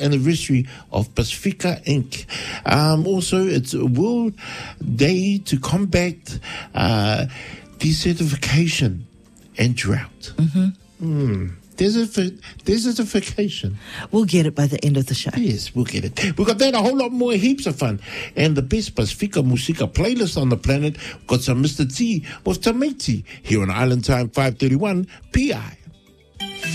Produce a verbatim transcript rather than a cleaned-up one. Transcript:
anniversary of Pacifica Incorporated. Um, also, it's a World Day to combat uh, desertification and drought. Mm-hmm. Mm. Desertif- desertification. We'll get it by the end of the show. Yes, we'll get it. We've got that, a whole lot more, heaps of fun. And the best Pacifica Musica playlist on the planet. Got some Mister T with Tamati here on Island Time five thirty-one P I.